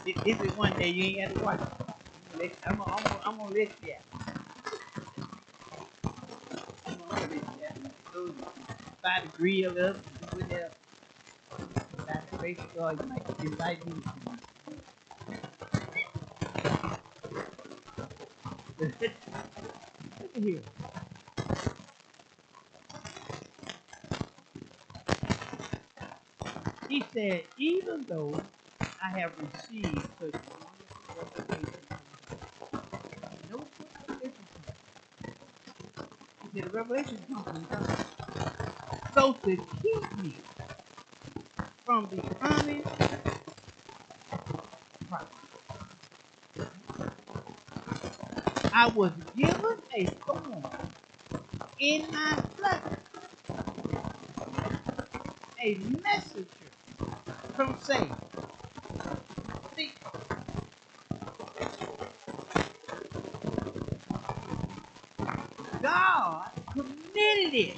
Is it one day you ain't had to watch it? I'm gonna let you out. I'm gonna let you out. So, by the grill up, do whatever. By the grace of God, you might just like me. Look at here. He said, even though I have received such wonderful revelation, no revelation comes. He said, the revelation comes from God. So to keep me from becoming Christ, I was given a thorn in my flesh, a messenger from Satan. See, God permitted it.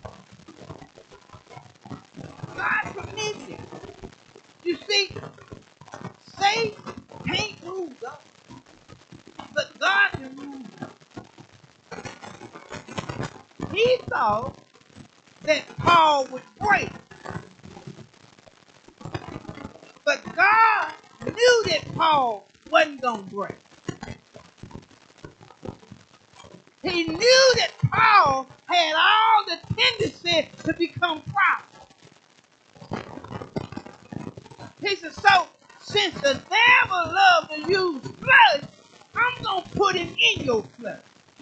God permitted it. You see, Satan can't rule God, but God can rule God. He thought that Paul would break, but God knew that Paul wasn't going to break. He knew that Paul had all the tendency to become proud. He said, so since the devil loves to use flesh, I'm going to put him in your flesh.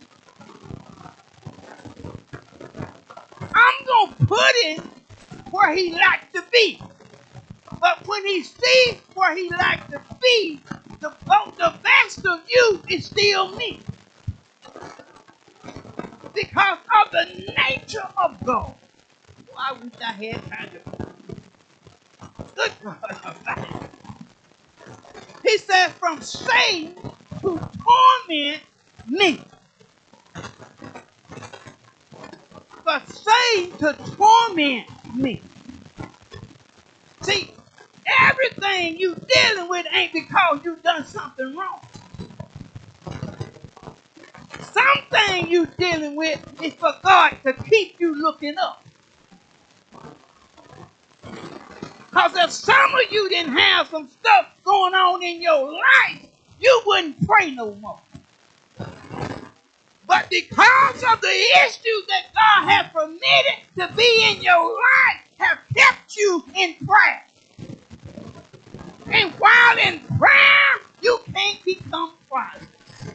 I'm going to put him where he likes to be. But when he sees where he likes to be, the best of you is still me. Because of the nature of God. Well, I wish I had time to. Good God Almighty. He said, from Satan to torment me. For Satan to torment me. See, everything you dealing with ain't because you done something wrong. Something you dealing with is for God to keep you looking up. Because if some of you didn't have some stuff going on in your life, you wouldn't pray no more. But because of the issues that God has permitted to be in your life, have kept you in prayer. And while in prayer, you can't become private.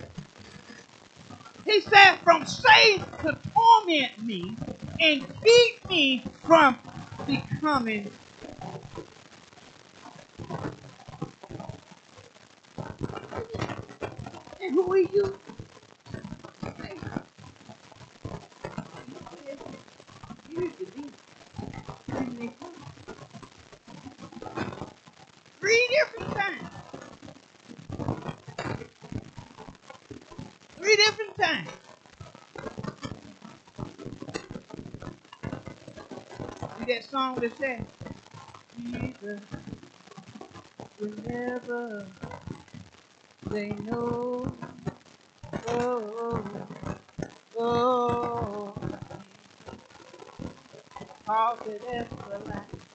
He said, from Satan to torment me and keep me from becoming. And who are you? Three different times. Three different times. See that song that said, Jesus, whenever they know, oh, oh, cause it everlasting.